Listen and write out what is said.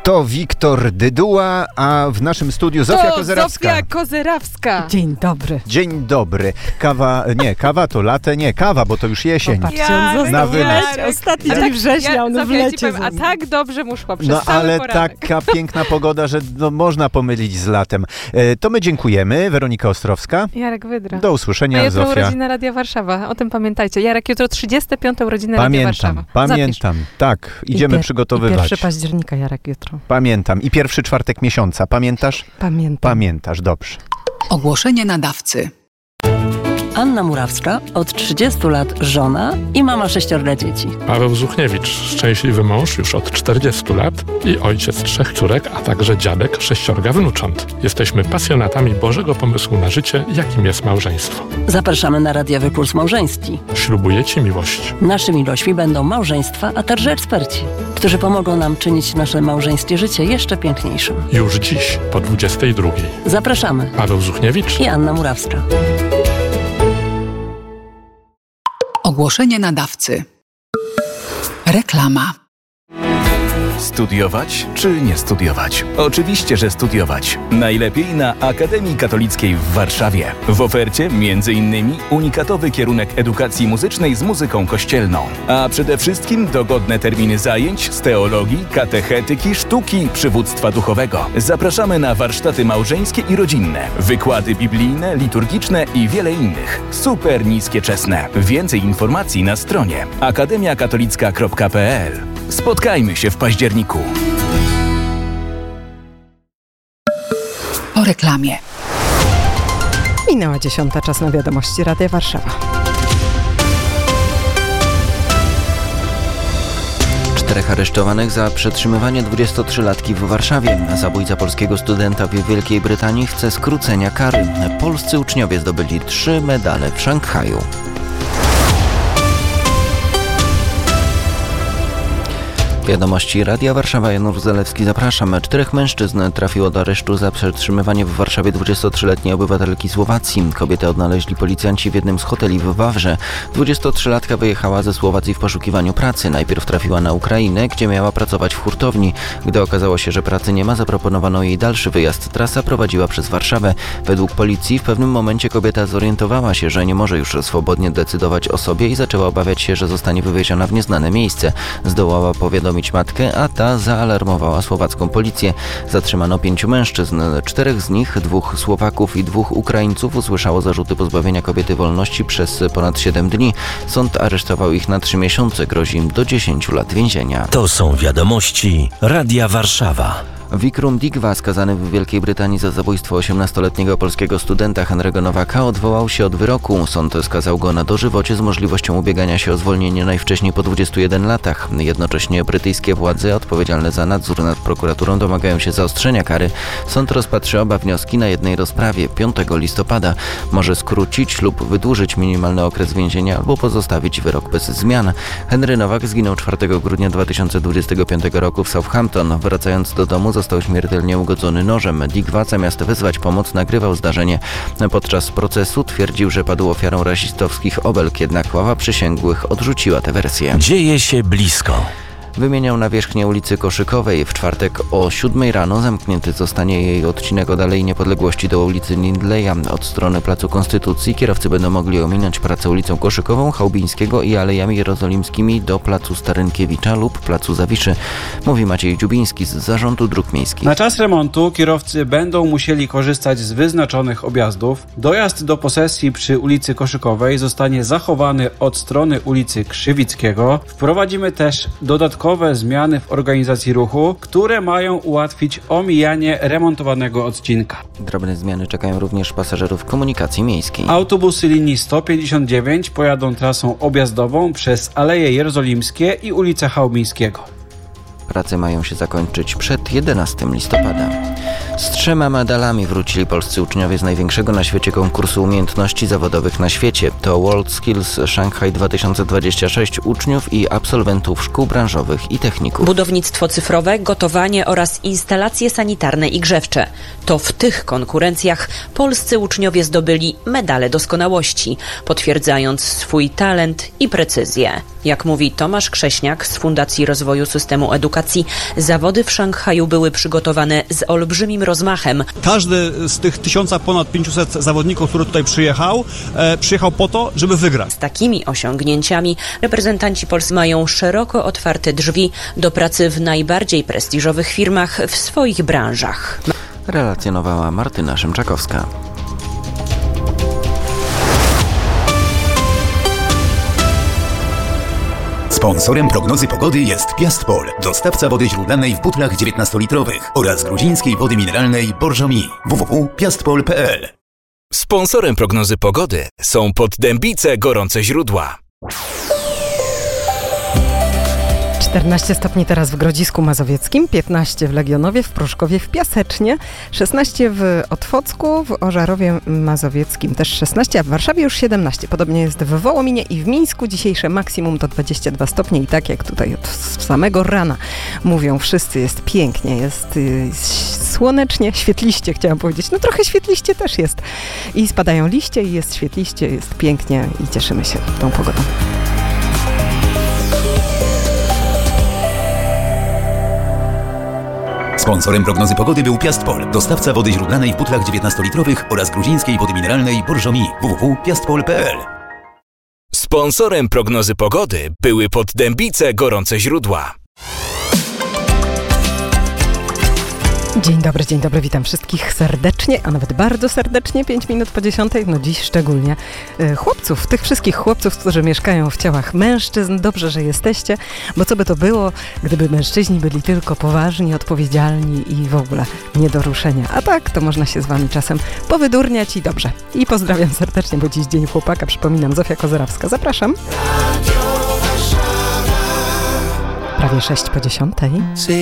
To Wiktor Dyduła, a w naszym studiu Zofia Kozerawska. Zofia Kozerawska. Dzień dobry. Dzień dobry. Kawa to latte, nie, kawa, bo to już jesień. Popatrzcie, on na wylet. Ostatni dzień września, on w lecie. A tak dobrze mu szło przez No cały ale poranek. taka piękna pogoda, że można pomylić z latem. To my dziękujemy. Weronika Ostrowska. Jarek Wydra. Do usłyszenia, A jutro Zofia. urodziny Radia Warszawa. O tym pamiętajcie. Jarek, jutro 35. urodziny Radia Warszawa. Pamiętam. Tak, idziemy przygotowywać. 1 października, Jarek, jutro. Pamiętam. I pierwszy czwartek miesiąca. Pamiętasz? Pamiętam. Pamiętasz, dobrze. Ogłoszenie nadawcy. Anna Murawska, od 30 lat żona i mama 6 dzieci. Paweł Zuchniewicz, szczęśliwy mąż już od 40 lat i ojciec 3 córek, a także dziadek 6 wnucząt. Jesteśmy pasjonatami Bożego pomysłu na życie, jakim jest małżeństwo. Zapraszamy na radiowy kurs małżeński. Ślubuję Ci miłość. Naszymi gośćmi będą małżeństwa, a także eksperci, którzy pomogą nam czynić nasze małżeńskie życie jeszcze piękniejszym. Już dziś po 22. Zapraszamy. Paweł Zuchniewicz I Anna Murawska. Ogłoszenie nadawcy. Reklama. Studiować czy nie studiować? Oczywiście, że studiować. Najlepiej na Akademii Katolickiej w Warszawie. W ofercie m.in. unikatowy kierunek edukacji muzycznej z muzyką kościelną. A przede wszystkim dogodne terminy zajęć z teologii, katechetyki, sztuki, przywództwa duchowego. Zapraszamy na warsztaty małżeńskie i rodzinne, wykłady biblijne, liturgiczne i wiele innych. Super niskie czesne. Więcej informacji na stronie akademiakatolicka.pl. Spotkajmy się w październiku. Po reklamie. Minęła 10, czas na wiadomości Radia Warszawa. 4 aresztowanych za przetrzymywanie 23-latki w Warszawie. Zabójca polskiego studenta w Wielkiej Brytanii chce skrócenia kary. Polscy uczniowie zdobyli 3 medale w Szanghaju. Wiadomości Radia Warszawa, Janusz Zalewski, zapraszam. 4 mężczyzn trafiło do aresztu za przetrzymywanie w Warszawie 23-letniej obywatelki Słowacji. Kobietę odnaleźli policjanci w jednym z hoteli w Wawrze. 23-latka wyjechała ze Słowacji w poszukiwaniu pracy. Najpierw trafiła na Ukrainę, gdzie miała pracować w hurtowni. Gdy okazało się, że pracy nie ma, zaproponowano jej dalszy wyjazd. Trasa prowadziła przez Warszawę. Według policji w pewnym momencie kobieta zorientowała się, że nie może już swobodnie decydować o sobie i zaczęła obawiać się, że zostanie wywieziona w nieznane miejsce. Zdołała powiadomić matkę, a ta zaalarmowała słowacką policję. Zatrzymano 5 mężczyzn. 4 z nich, 2 Słowaków i 2 Ukraińców, usłyszało zarzuty pozbawienia kobiety wolności przez ponad 7 dni. Sąd aresztował ich na 3 miesiące. Grozi im do 10 lat więzienia. To są wiadomości Radia Warszawa. Vikram Digwa, skazany w Wielkiej Brytanii za zabójstwo 18-letniego polskiego studenta Henry'ego Nowaka, odwołał się od wyroku. Sąd skazał go na dożywocie z możliwością ubiegania się o zwolnienie najwcześniej po 21 latach. Jednocześnie brytyjskie władze odpowiedzialne za nadzór nad prokuraturą domagają się zaostrzenia kary. Sąd rozpatrzy oba wnioski na jednej rozprawie 5 listopada. Może skrócić lub wydłużyć minimalny okres więzienia albo pozostawić wyrok bez zmian. Henry Nowak zginął 4 grudnia 2025 roku w Southampton. Wracając do domu został śmiertelnie ugodzony nożem. Digwa, zamiast wezwać pomoc, nagrywał zdarzenie. Podczas procesu twierdził, że padł ofiarą rasistowskich obelg, jednak ława przysięgłych odrzuciła tę wersję. Dzieje się blisko. Wymieniał nawierzchnię ulicy Koszykowej. W czwartek o 7 rano zamknięty zostanie jej odcinek od Alei Niepodległości do ulicy Lindleya. Od strony Placu Konstytucji kierowcy będą mogli ominąć pracę ulicą Koszykową, Chałubińskiego i Alejami Jerozolimskimi do Placu Starynkiewicza lub Placu Zawiszy. Mówi Maciej Dziubiński z Zarządu Dróg Miejskich. Na czas remontu kierowcy będą musieli korzystać z wyznaczonych objazdów. Dojazd do posesji przy ulicy Koszykowej zostanie zachowany od strony ulicy Krzywickiego. Wprowadzimy też dodatkowe zmiany w organizacji ruchu, które mają ułatwić omijanie remontowanego odcinka. Drobne zmiany czekają również pasażerów komunikacji miejskiej. Autobusy linii 159 pojadą trasą objazdową przez Aleje Jerozolimskie i ulicę Chałubińskiego. Prace mają się zakończyć przed 11 listopada. Z 3 medalami wrócili polscy uczniowie z największego na świecie konkursu umiejętności zawodowych na świecie. To World Skills Shanghai 2026 uczniów i absolwentów szkół branżowych i techników. Budownictwo cyfrowe, gotowanie oraz instalacje sanitarne i grzewcze. To w tych konkurencjach polscy uczniowie zdobyli medale doskonałości, potwierdzając swój talent i precyzję. Jak mówi Tomasz Krześniak z Fundacji Rozwoju Systemu Edukacji, zawody w Szanghaju były przygotowane z olbrzymim rozmachem. Każdy z tych ponad 1500 zawodników, który tutaj przyjechał po to, żeby wygrać. Z takimi osiągnięciami reprezentanci Polski mają szeroko otwarte drzwi do pracy w najbardziej prestiżowych firmach w swoich branżach. Relacjonowała Martyna Szymczakowska. Sponsorem prognozy pogody jest Piastpol, dostawca wody źródlanej w butlach 19-litrowych oraz gruzińskiej wody mineralnej Borżomi. www.piastpol.pl. Sponsorem prognozy pogody są Poddębice Gorące Źródła. 14 stopni teraz w Grodzisku Mazowieckim, 15 w Legionowie, w Pruszkowie, w Piasecznie, 16 w Otwocku, w Ożarowie Mazowieckim też 16, a w Warszawie już 17. Podobnie jest w Wołominie i w Mińsku. Dzisiejsze maksimum to 22 stopnie i tak jak tutaj od samego rana mówią wszyscy, jest pięknie, jest słonecznie, świetliście chciałam powiedzieć. No trochę świetliście też jest. I spadają liście i jest świetliście, jest pięknie i cieszymy się tą pogodą. Sponsorem prognozy pogody był Piastpol, dostawca wody źródlanej w butlach 19-litrowych oraz gruzińskiej wody mineralnej Borżomi. www.piastpol.pl. Sponsorem prognozy pogody były Poddębice Gorące Źródła. Dzień dobry, witam wszystkich serdecznie, a nawet bardzo serdecznie, 5 minut po 10, no dziś szczególnie chłopców, tych wszystkich chłopców, którzy mieszkają w ciałach mężczyzn. Dobrze, że jesteście, bo co by to było, gdyby mężczyźni byli tylko poważni, odpowiedzialni i w ogóle nie do ruszenia. A tak, to można się z wami czasem powydurniać i dobrze. I pozdrawiam serdecznie, bo dziś Dzień Chłopaka, przypominam, Zofia Kozerawska. Zapraszam. Prawie 6 po 10.